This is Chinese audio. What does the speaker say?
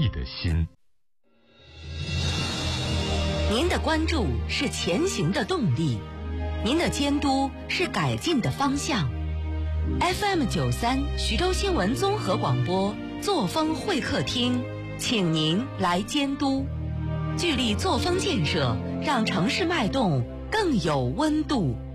义的心。 您的关注是前行的动力，您的监督是改进的方向。FM93徐州新闻综合广播作风会客厅，请您来监督，聚力作风建设，让城市脉动更有温度。